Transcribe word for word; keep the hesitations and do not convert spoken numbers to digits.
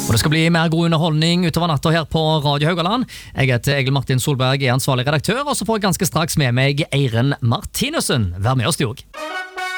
Og det skal bli mer god underholdning utover natta her på Radio Haugaland. Jeg heter Egil Martin Solberg, er ansvarlig redaktør, og så får jeg ganske straks med meg Eiren Martinussen. Vær med oss, Jog.